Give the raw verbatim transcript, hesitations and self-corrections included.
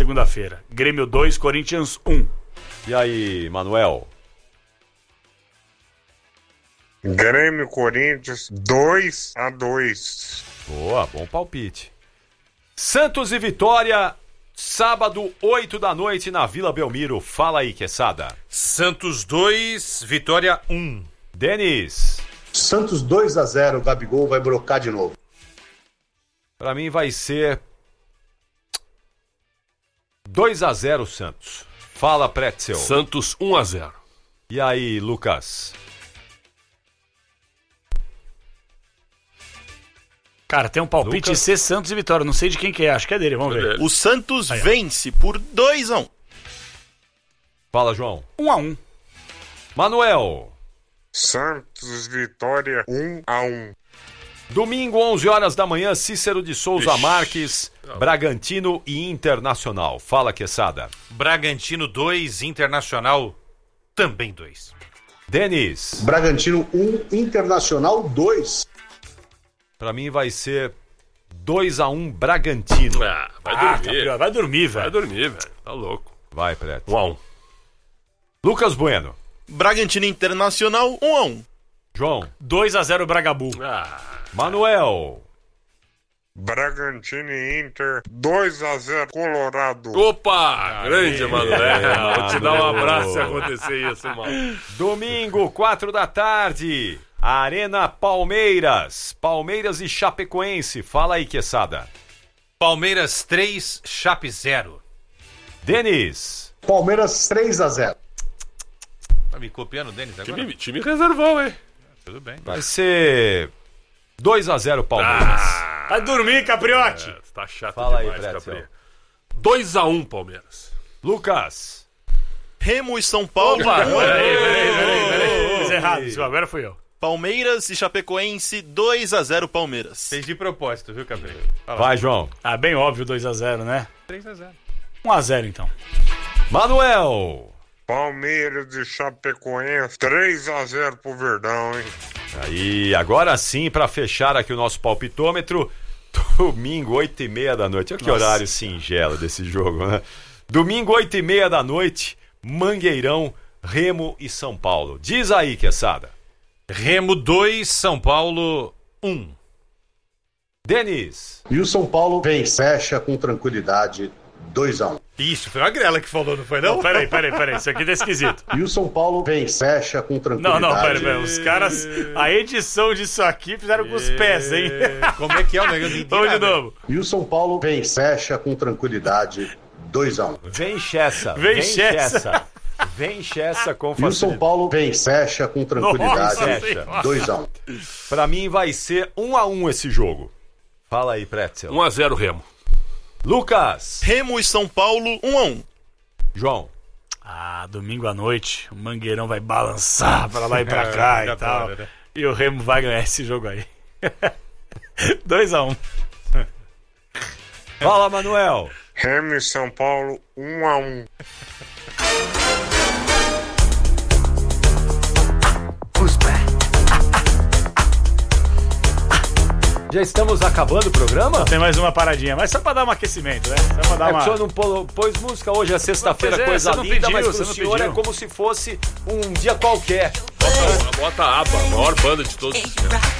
segunda-feira. Grêmio dois, Corinthians um. E aí, Manuel? Grêmio Corinthians dois a dois. Boa, bom palpite. Santos e Vitória, sábado, oito da noite, na Vila Belmiro. Fala aí, Quesada. Santos dois, Vitória um. Denis. Santos dois a zero, Gabigol vai brocar de novo. Pra mim vai ser dois a zero, Santos. Fala, Pretzel. Santos um a zero. E aí, Lucas? Cara, tem um palpite Lucas? C, Santos e Vitória. Não sei de quem que é, acho que é dele, vamos ver. dele. O Santos Aí, ó. vence por dois a um. Fala, João. um a um. Manuel. Santos Vitória um a um. Domingo, onze horas da manhã, Cícero de Souza Ixi. Marques, Bragantino e Internacional. Fala, Quesada. Bragantino dois, Internacional também dois. Denis. Bragantino um, Internacional dois. Pra mim vai ser dois a um Bragantino. Ah, vai Ah, dormir. Gabriel, vai dormir, Vai velho. dormir, velho. Tá louco. Vai, Preto. um a um. Lucas Bueno. Bragantino Internacional um a um. João. dois a zero Bragabu. Ah, Manuel. Bragantino e Inter dois a zero Colorado. opa! Grande, Manuel. Vou te dar um Manu. abraço se acontecer isso, mano. Domingo, quatro da tarde, Arena Palmeiras. Palmeiras e Chapecoense. Fala aí, Quesada. Palmeiras três, Chape zero. Denis. Palmeiras três a zero. Tá me copiando, Denis, agora? Time, time reservão, hein? Tudo bem. Vai ser dois a zero Palmeiras. Ah, Vai dormir, Capriote. é, tá chato Fala aí, demais, Pretzel. Capri. dois a um Palmeiras. Lucas. Remo e São Paulo. Opa, um a um. peraí, peraí, peraí, peraí. Fiz errado, isso agora fui eu. Palmeiras e Chapecoense dois a zero Palmeiras. Fez de propósito, viu, Cabrinho? Vai, João. Ah, bem óbvio, dois a zero, né? três a zero. um a zero, então. Manuel. Palmeiras e Chapecoense três a zero pro Verdão, hein? Aí, agora sim, pra fechar aqui o nosso palpitômetro, domingo, oito e meia da noite. Olha que Nossa. horário singelo desse jogo, né? Domingo, oito e meia da noite, Mangueirão, Remo e São Paulo. Diz aí, Quesada. Remo dois, São Paulo um. Denis. E o São Paulo vence, fecha com tranquilidade dois a um. Isso, foi a Grela que falou, não foi não? Não, peraí, peraí, peraí. Isso aqui tá esquisito. E o São Paulo vence, fecha com Não, tranquilidade. não, peraí, peraí. Os caras, a edição disso aqui fizeram com os pés, hein? Como é que é o negócio? Vamos de novo. E o São Paulo vence, fecha com tranquilidade dois a um. Vem Chessa. Vem Chessa. Vem Chessa com E o São facilidade. Paulo vence, fecha com tranquilidade Nossa dois a um. Pra mim vai ser um a um esse jogo. Fala aí, Pretzel. um a zero Remo. Lucas. Remo e São Paulo um a um. João. Ah, domingo à noite, o Mangueirão vai balançar pra lá e pra cá e tal. né? E o Remo vai ganhar esse jogo aí. dois a um. Fala, Manuel. Remo e São Paulo um a um. Já estamos acabando o programa? Tem mais uma paradinha, mas só pra dar um aquecimento, né? Só pra dar É que uma... o senhor não pô- pôs música hoje, é sexta-feira, Pois é, coisa você não linda, pediu, mas você pro não senhor pediu. é como se fosse um dia qualquer. Bota, bota a aba, a maior banda de todos.